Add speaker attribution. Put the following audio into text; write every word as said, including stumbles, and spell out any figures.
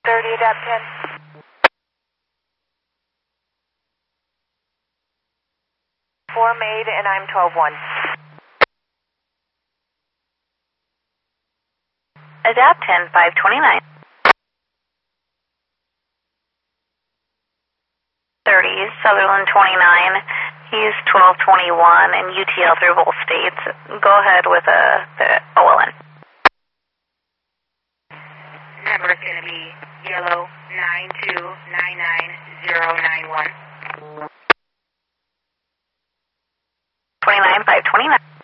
Speaker 1: thirty, adapt ten. four made, and I'm twelve one.
Speaker 2: Adapt ten, five twenty-nine. thirty, Sutherland twenty-nine. He's twelve twenty-one and U T L through both states. Go ahead with uh, the O L N.
Speaker 3: Number is going to be yellow nine two nine nine zero nine one.
Speaker 2: twenty-nine, five twenty-nine.